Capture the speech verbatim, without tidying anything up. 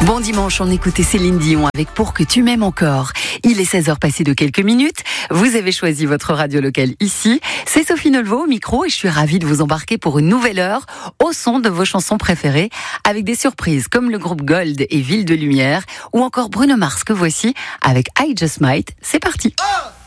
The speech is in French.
Bon dimanche, on écoutait Céline Dion avec Pour que tu m'aimes encore. Il est seize heures passées de quelques minutes. Vous avez choisi votre radio locale ici. C'est Sophie Nolveau au micro et je suis ravie de vous embarquer pour une nouvelle heure au son de vos chansons préférées avec des surprises comme le groupe Gold et Ville de Lumière ou encore Bruno Mars que voici avec I Just Might. C'est parti. Oh